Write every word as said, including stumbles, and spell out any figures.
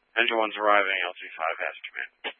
Engine one's arriving, L T five has command.